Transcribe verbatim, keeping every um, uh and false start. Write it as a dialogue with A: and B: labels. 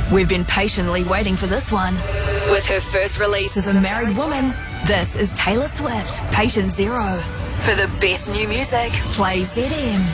A: We've been patiently waiting for this one. With her first release as a married woman, this is Taylor Swift, Patient Zero. For the best new music, play Z M.